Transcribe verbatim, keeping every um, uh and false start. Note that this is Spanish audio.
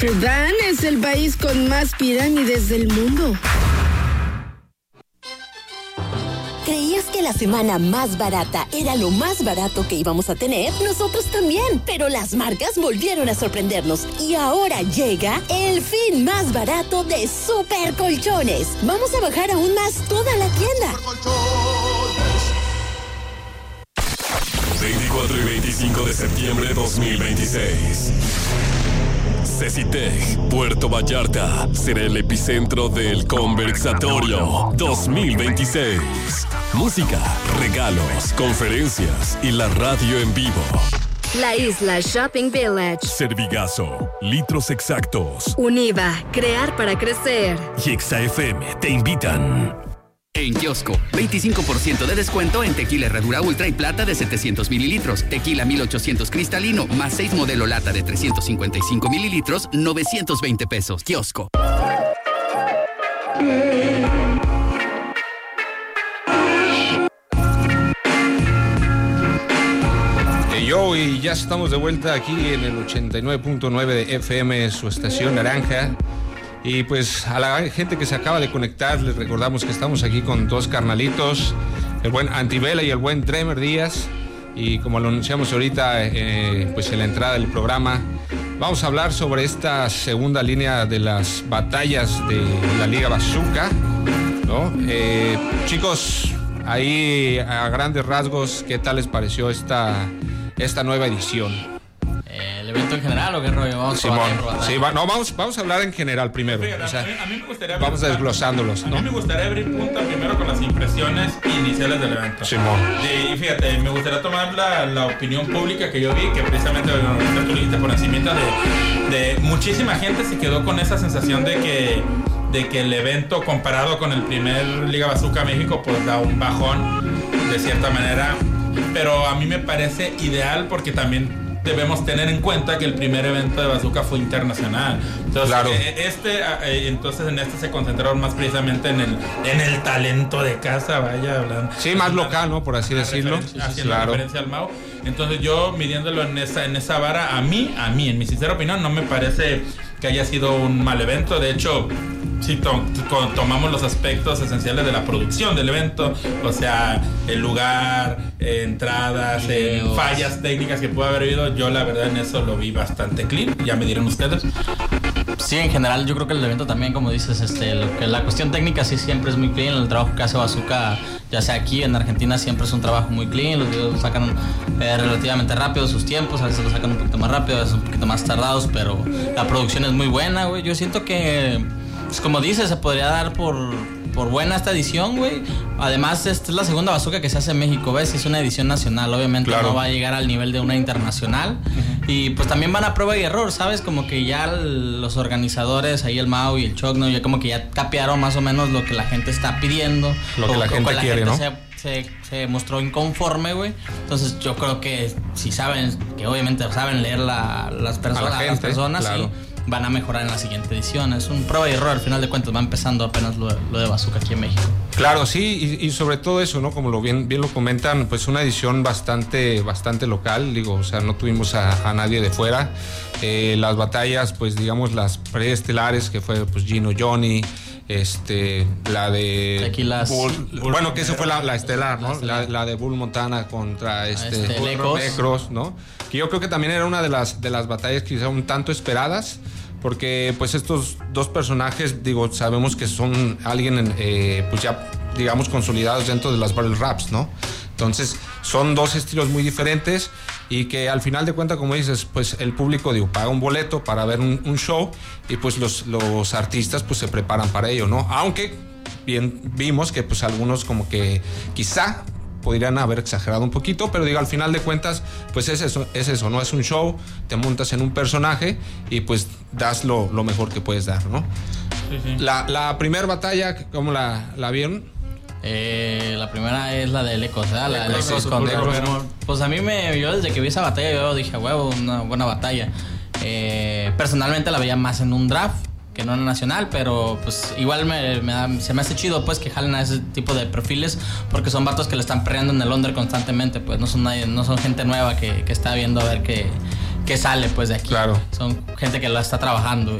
Sudán es el país con más pirámides del mundo. ¿Creías que la semana más barata era lo más barato que íbamos a tener? Nosotros también, pero las marcas volvieron a sorprendernos y ahora llega el fin más barato de Super Colchones. Vamos a bajar aún más toda la tienda. veinticuatro y veinticinco de septiembre de dos mil veintiséis. Cecitec, Puerto Vallarta, será el epicentro del Conversatorio dos mil veintiséis. Música, regalos, conferencias y la radio en vivo. La Isla Shopping Village. Servigazo, litros exactos. Univa, crear para crecer. Y Exa F M te invitan. En Kiosco, veinticinco por ciento de descuento en tequila Herradura Ultra y Plata de setecientos mililitros, tequila mil ochocientos cristalino, más seis modelo lata de trescientos cincuenta y cinco mililitros, novecientos veinte pesos. Kiosco. Hey yo, y ya estamos de vuelta aquí en el ochenta y nueve punto nueve de F M, su estación naranja. Y pues a la gente que se acaba de conectar, les recordamos que estamos aquí con dos carnalitos, el buen Antivela y el buen Dremer Díaz. Y como lo anunciamos ahorita, eh, pues en la entrada del programa, vamos a hablar sobre esta segunda línea de las batallas de la Liga Bazooka, ¿no? Eh, chicos, ahí a grandes rasgos, ¿qué tal les pareció esta, esta nueva edición? ¿El evento en general o qué rollo? Vamos Simón, a sí, va, no, vamos, vamos a hablar en general primero. Fíjate, o sea, a, mí, a mí me gustaría vamos abrir, desglosándolos, ¿no? A mí me gustaría abrir punta primero con las impresiones iniciales del evento. Simón. De, y fíjate, me gustaría tomar la, la opinión pública que yo vi, que precisamente bueno, tú dijiste por encimita de, de muchísima gente se quedó con esa sensación de que, de que el evento comparado con el primer Liga Bazooka México pues da un bajón de cierta manera, pero a mí me parece ideal porque también debemos tener en cuenta que el primer evento de Bazooka fue internacional. Entonces, claro. este, eh, entonces en este se concentraron más precisamente en el, en el talento de casa, vaya hablando. Sí, más local, ¿no? Por así decirlo. Haciendo sí, sí, claro. referencia al Mau. Entonces yo midiéndolo en esa, en esa vara, a mí, a mí, en mi sincera opinión, no me parece que haya sido un mal evento. De hecho, si to- to- tomamos los aspectos esenciales de la producción del evento, o sea, el lugar, eh, entradas, eh, fallas técnicas que puede haber habido, yo la verdad en eso lo vi bastante clean. Ya me dirán ustedes. Sí, en general yo creo que el evento también, como dices, este, lo que la cuestión técnica sí siempre es muy clean. El trabajo que hace Bazooka, ya sea aquí en Argentina, siempre es un trabajo muy clean. Los videos los sacan eh, relativamente rápido sus tiempos, a veces los sacan un poquito más rápido, a veces un poquito más tardados, pero la producción es muy buena, güey. Yo siento que, pues como dices, se podría dar por, por buena esta edición, güey. Además, esta es la segunda Bazooka que se hace en México, ¿ves? Es una edición nacional, obviamente claro. No va a llegar al nivel de una internacional. Uh-huh. Y pues también van a prueba y error, ¿sabes? Como que ya los organizadores, ahí el Mau y el Chocno, ya como que ya capearon más o menos lo que la gente está pidiendo. Lo que o, la gente la quiere, gente ¿no? Se, se, se mostró inconforme, güey. Entonces yo creo que si saben, que obviamente saben leer la, las personas, la gente, las personas, claro. Sí, van a mejorar en la siguiente edición. Es un prueba y error, al final de cuentas va empezando apenas lo, lo de Bazooka aquí en México. Claro, sí, y, y sobre todo eso, ¿no? Como lo bien, bien lo comentan, pues una edición bastante, bastante local, digo, o sea, no tuvimos a, a nadie de fuera. Eh, las batallas, pues digamos, las preestelares, que fue pues Gino Johnny, este, la de Tequilas. Bull, Bull, bueno, que esa fue la, la estelar, ¿no? La, la de Bull Montana contra este, este Necros, ¿no? Que yo creo que también era una de las, de las batallas quizá un tanto esperadas, porque pues estos dos personajes, digo, sabemos que son alguien, eh, pues ya, digamos, consolidados dentro de las battle raps, ¿no? Entonces, son dos estilos muy diferentes y que al final de cuentas, como dices, pues el público, digo, paga un boleto para ver un, un show y pues los, los artistas pues se preparan para ello, ¿no? Aunque bien vimos que pues algunos como que quizá podrían haber exagerado un poquito, pero digo, al final de cuentas, pues es eso, es eso, ¿no? Es un show, te montas en un personaje y pues das lo, lo mejor que puedes dar, ¿no? Sí, sí. La, la primera batalla, ¿cómo la, la vieron? Eh, la primera es la de Lecos, ¿verdad? La de Lecos, Lecos sí, con Lecos. Pues a mí me, yo desde que vi esa batalla, yo dije, huevo, una buena batalla. Eh, personalmente la veía más en un draft que no en nacional, pero pues igual me, me da, se me hace chido pues que jalen a ese tipo de perfiles, porque son vatos que le están perreando en el under constantemente, pues no son nadie, no son gente nueva que, que está viendo a ver qué, qué que sale pues de aquí. Claro. Son gente que la está trabajando